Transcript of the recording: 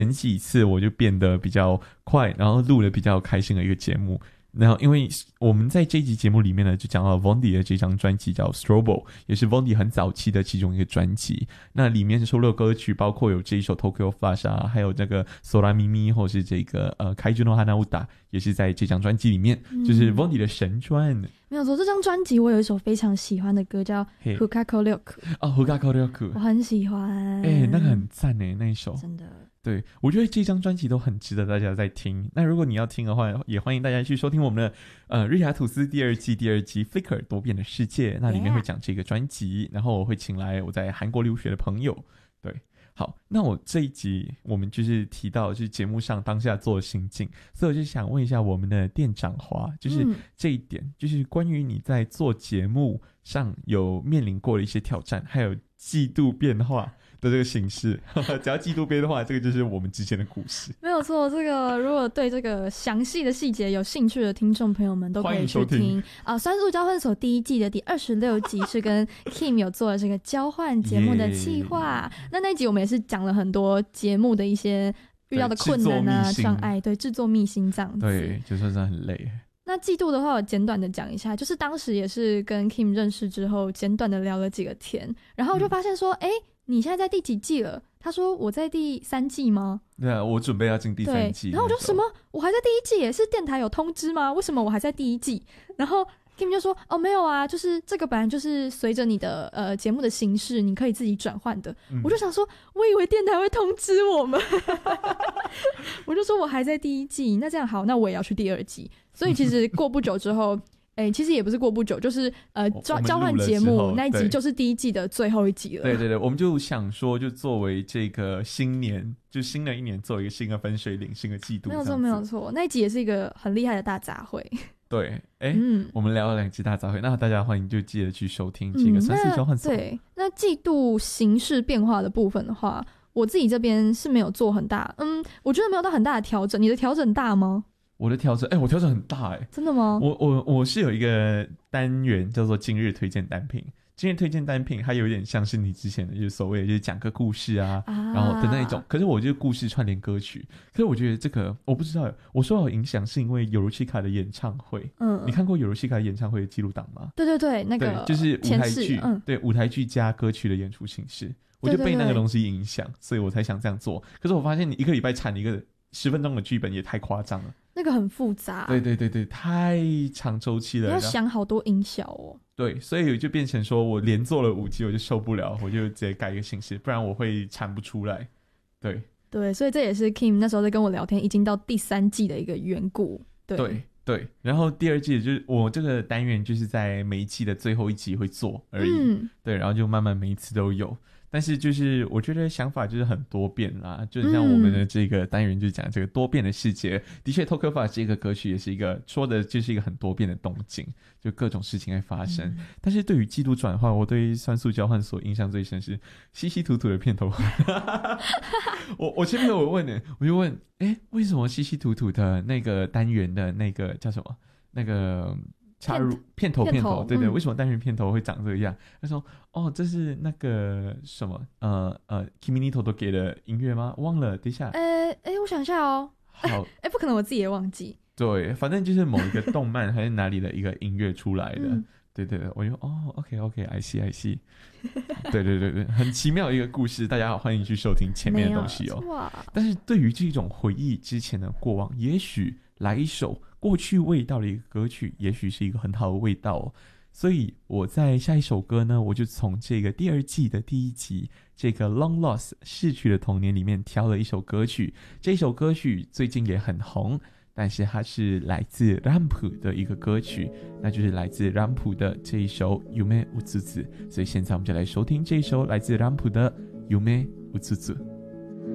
前几次我就变得比较快，然后录了比较开心的一个节目。然后因为我们在这一集节目里面呢，就讲到 Vondi 的这张专辑叫 Strobo， 也是 Vondi 很早期的其中一个专辑。那里面收录的歌曲包括有这一首 Tokyo Flash 啊，还有这个 Sora Mimi， 或是这个Kaiju no Hanauda， 也是在这张专辑里面，就是 Vondi 的神专。 没有错，这张专辑我有一首非常喜欢的歌叫 Hukako Ryoku。 Hukako Ryoku 我很喜欢。 那个很赞耶，那一首真的。 对，我觉得这张专辑都很值得大家在听。那如果你要听的话，也欢迎大家去收听我们的日雅吐司第二季 Flickr 多变的世界，那里面会讲这个专辑，然后我会请来我在韩国留学的朋友。对，好，那我这一集我们就是提到就是节目上当下做的心境，所以我就想问一下我们的店长华，就是这一点，就是关于你在做节目上有面临过的一些挑战，还有季度变化的这个形式。只要季度变化，这个就是我们之前的故事。 没有错，这个如果对这个详细的细节有兴趣的听众朋友们都可以去听酸素交换所第一季的第26集是跟 Kim 有做了这个交换节目的企划。那一集我们也是讲了很多节目的一些遇到的困难啊障碍，对，制作秘辛这样子。对， 就说真的很累。 那季度的话我简短的讲一下，就是当时也是跟 Kim 认识之后简短的聊了几个天，然后就发现说你现在在第几季了？他说我在第3季吗？ 对啊，我准备要进第3季。 然后我就什么？我还在第1季耶？是电台有通知吗？为什么我还在第1季？然后 Kim 就说没有啊，就是这个本来就是随着你的节目的形式你可以自己转换的。我就想说我以为电台会通知我们。我就说我还在第1季，那这样好，那我也要去第2季。所以其实过不久之后其实也不是过不久，就是交换节目那一集就是第1季的最后一集了。 对，我们就想说就作为这个新年，就新的一年做一个新的分水岭，新的季度。 没有错，那一集也是一个很厉害的大杂烩。 对，我们聊了2集大杂烩，那大家欢迎就记得去收听这个酸素交换所。 对，那季度形式变化的部分的话，我自己这边是没有做很大，我觉得没有到很大的调整。你的调整大吗？ 我的调整，我调整很大真的吗？ 我是有一个单元叫做今日推荐单品。今日推荐单品它有点像是你之前的就是所谓的就是讲个故事啊然后的那一种，可是我就是故事串联歌曲。可是我觉得这个我不知道，我受到影响是因为有如西卡的演唱会。你看过有如西卡的演唱会的记录档吗？ 对，那个就是舞台剧，对，舞台剧加歌曲的演出形式，我就被那个东西影响，所以我才想这样做。可是我发现你1个礼拜产一个10分钟的剧本也太夸张了， 那个很复杂。 对，太长周期了， 你要想好多音效哦。 对，所以就变成说我连做了5集我就受不了，我就直接改一个形式，不然我会产不出来。对， 所以这也是 Kim 那时候在跟我聊天已经到第3季的一个缘故。 对，然后第2季就是我这个单元就是在每一季的最后1集会做而已。对，然后就慢慢每一次都有。但是就是我觉得想法就是很多变啦，就像我们的这个单元就讲这个多变的世界。的确 Tokyo Flash 这个歌曲也是一个说的就是一个很多变的动静，就各种事情会发生。但是对于季度转换，我对酸素交换所印象最深是稀稀土土的片头。我前面有问呢，我就问为什么稀稀土土的那个单元的那个叫什么那个插入片头，对，为什么单元片头会长这个样？他说这是那个什么Kiminito 都给的音乐吗？忘了，等一下我想一下好不可能我自己也忘记。 对，反正就是某一个动漫还是哪里的一个音乐出来的。对，我就OK I see 对，很奇妙的一个故事，大家好，欢迎去收听前面的东西但是对于这种回忆之前的过往，也许来一首过去味道的一个歌曲，也许是一个很好的味道所以我在下一首歌呢，我就从这个第2季的第1集这个 Long Lost 逝去的童年里面挑了一首歌曲。这首歌曲最近也很红，但是它是来自 RAMP 的一个歌曲，那就是来自 RAMP 的这一首 Yume Utsutsu。所以现在我们就来收听这一首来自 RAMP 的 Yume Utsutsu。